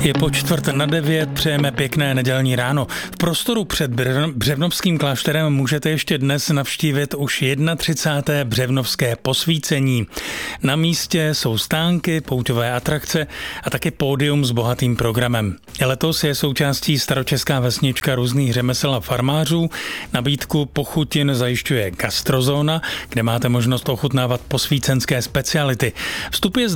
Je po 8:45, přejeme pěkné nedělní ráno. V prostoru před Břevnovským klášterem můžete ještě dnes navštívit už 31. břevnovské posvícení. Na místě jsou stánky, pouťové atrakce a taky pódium s bohatým programem. Letos je součástí staročeská vesnička různých řemesel a farmářů. Nabídku pochutin zajišťuje gastrozóna, kde máte možnost ochutnávat posvícenské speciality. Vstup je